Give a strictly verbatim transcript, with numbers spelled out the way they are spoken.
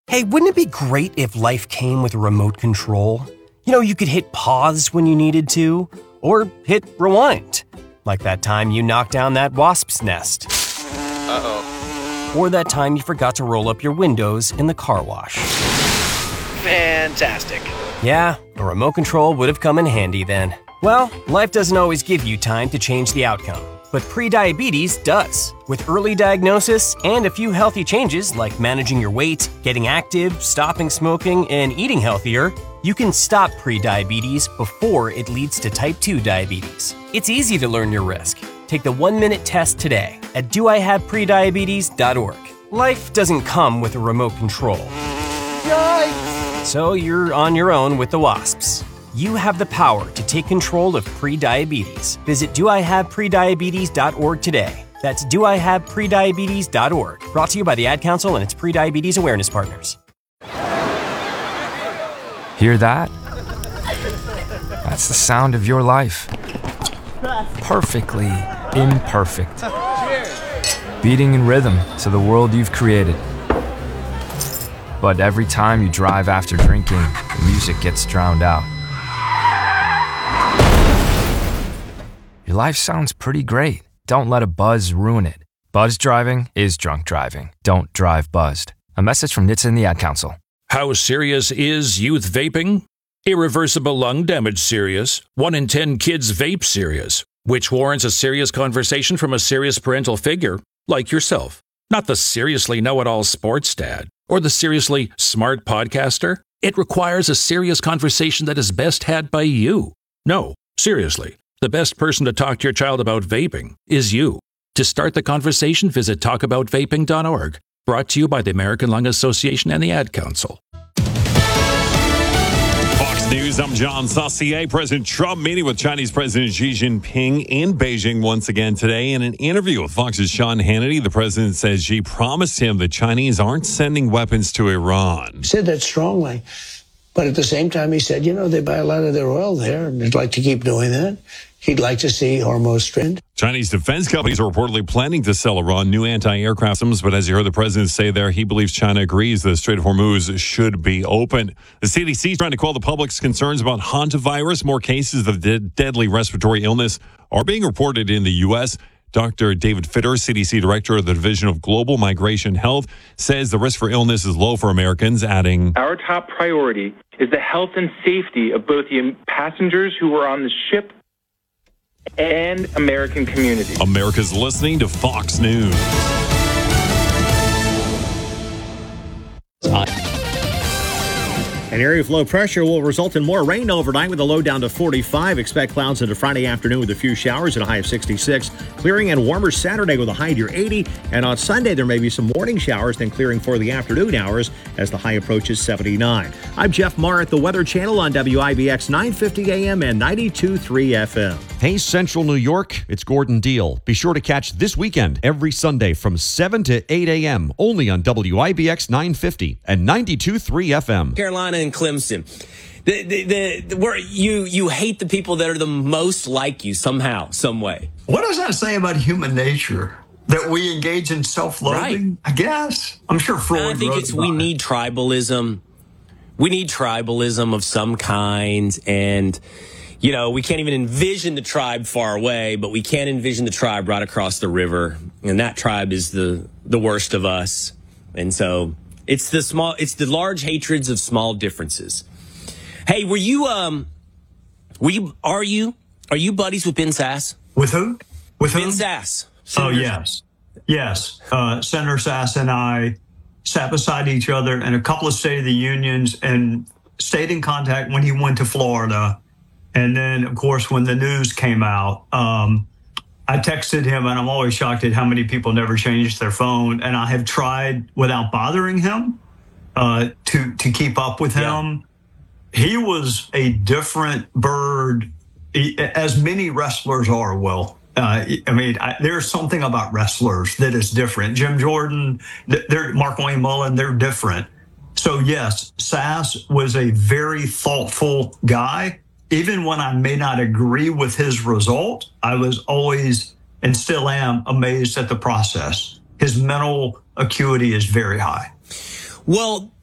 Hey, wouldn't it be great if life came with a remote control? You know, you could hit pause when you needed to, or hit rewind. Like that time you knocked down that wasp's nest. Uh-oh. Or that time you forgot to roll up your windows in the car wash. Fantastic. Yeah, a remote control would have come in handy then. Well, life doesn't always give you time to change the outcome, but prediabetes does. With early diagnosis and a few healthy changes like managing your weight, getting active, stopping smoking, and eating healthier, you can stop prediabetes before it leads to type two diabetes. It's easy to learn your risk. Take the one-minute test today at do I have prediabetes dot org. Life doesn't come with a remote control. Yikes! So you're on your own with the wasps. You have the power to take control of prediabetes. Visit do I have prediabetes dot org today. That's do I have prediabetes dot org. Brought to you by the Ad Council and its prediabetes awareness partners. Hear that? That's the sound of your life. Perfectly imperfect. Beating in rhythm to the world you've created. But every time you drive after drinking, the music gets drowned out. Your life sounds pretty great. Don't let a buzz ruin it. Buzz driving is drunk driving. Don't drive buzzed. A message from N H T S A and the Ad Council. How serious is youth vaping? Irreversible lung damage serious. One in ten kids vape serious, which warrants a serious conversation from a serious parental figure like yourself. Not the seriously know-it-all sports dad or the seriously smart podcaster. It requires a serious conversation that is best had by you. No, seriously. The best person to talk to your child about vaping is you. To start the conversation, visit talk about vaping dot org. Brought to you by the American Lung Association and the Ad Council. Fox News, I'm John Saucier. President Trump meeting with Chinese President Xi Jinping in Beijing once again today. In an interview with Fox's Sean Hannity, the president says Xi promised him the Chinese aren't sending weapons to Iran. He said that strongly. But at the same time, he said, you know, they buy a lot of their oil there, and they'd like to keep doing that. He'd like to see Hormuz strand. Chinese defense companies are reportedly planning to sell Iran new anti-aircraft systems, but as you heard the president say there, he believes China agrees the Strait of Hormuz should be open. The C D C is trying to quell the public's concerns about hantavirus. More cases of de- deadly respiratory illness are being reported in the U S Doctor David Fitter, C D C Director of the Division of Global Migration Health, says the risk for illness is low for Americans, adding, our top priority is the health and safety of both the passengers who were on the ship and American community. America's listening to Fox News. An area of low pressure will result in more rain overnight with a low down to forty-five. Expect clouds into Friday afternoon with a few showers at a high of sixty-six. Clearing and warmer Saturday with a high near eighty. And on Sunday, there may be some morning showers, then clearing for the afternoon hours as the high approaches seventy-nine. I'm Jeff Marr at the Weather Channel on W I B X nine fifty A M and ninety-two point three F M. Hey, Central New York, it's Gordon Deal. Be sure to catch This Weekend every Sunday from seven to eight A M only on W I B X nine fifty and ninety-two point three F M. Carolina and Clemson. The, the, the, the, where you, you hate the people that are the most like you somehow, some way. What does that say about human nature? That we engage in self-loathing? Right. I guess. I'm sure Freud I think wrote it's about we it. need tribalism. We need tribalism of some kind. And, you know, we can't even envision the tribe far away, but we can envision the tribe right across the river. And that tribe is the, the worst of us. And so it's the small, it's the large hatreds of small differences. Hey, were you, um, were you, are you, are you buddies with Ben Sasse? With who? With Ben who? Sasse. Oh, yes. Yes. Uh, Senator Sasse and I sat beside each other in a couple of State of the Unions and stayed in contact when he went to Florida. And then, of course, when the news came out, um, I texted him, and I'm always shocked at how many people never changed their phone. And I have tried, without bothering him, uh, to, to keep up with him. Yeah. He was a different bird, as many wrestlers are, Will. Uh, I mean, I, there's something about wrestlers that is different. Jim Jordan, they're, Mark Wayne Mullen, they're different. So, yes, Sasse was a very thoughtful guy. Even when I may not agree with his result, I was always, and still am, amazed at the process. His mental acuity is very high. Well,